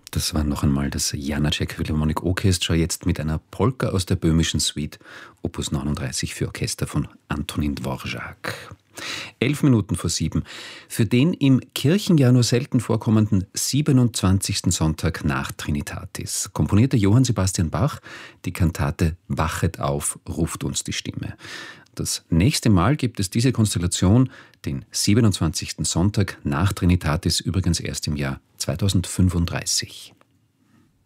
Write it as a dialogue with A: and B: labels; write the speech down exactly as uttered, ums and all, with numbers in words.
A: Das war noch einmal das Janáček Philharmonic Orchestra, jetzt mit einer Polka aus der böhmischen Suite, Opus neununddreißig für Orchester von Antonín Dvořák. Elf Minuten vor sieben. Für den im Kirchenjahr nur selten vorkommenden siebenundzwanzigsten Sonntag nach Trinitatis komponierte Johann Sebastian Bach die Kantate Wachet auf, ruft uns die Stimme. Das nächste Mal gibt es diese Konstellation, den siebenundzwanzigsten Sonntag nach Trinitatis, übrigens erst im Jahr zweitausendfünfunddreißig.